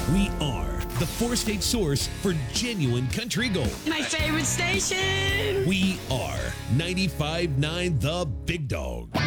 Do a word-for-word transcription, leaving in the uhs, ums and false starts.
We are the four-state source for genuine country gold. My favorite station. We are ninety-five point nine The Big Dog.